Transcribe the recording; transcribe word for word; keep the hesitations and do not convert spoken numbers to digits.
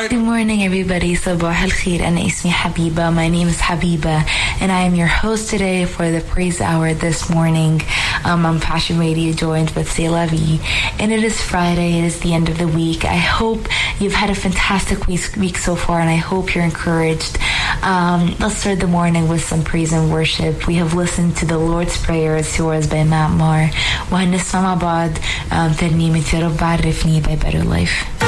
right. Good morning, everybody. Sabah al-khair. Ana ismi Habiba. My name is Habiba, and I am your host today for the Praise Hour this morning. Um, I'm Passion Radio, joined with C'est La Vie, and it is Friday. It is the end of the week. I hope you've had a fantastic week, week so far, and I hope you're encouraged. Um, let's start the morning with some praise and worship. We have listened to the Lord's Prayers, yours by Matt Maher. وهنسمع مع بعض ترنيمة يا رب عرفني by Better Life.